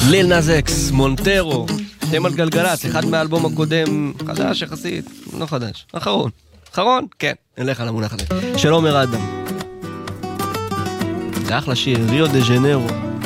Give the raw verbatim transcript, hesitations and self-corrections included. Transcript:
ליל נאז אקס, מונטרו, אתם על גלגלץ, אחד מהאלבום הקודם, חדש יחסית, לא חדש, אחרון, אחרון? כן, נלך על המונח הזה. של עומר אדם. זה אחלה שיר, ריו דה ז'נרו.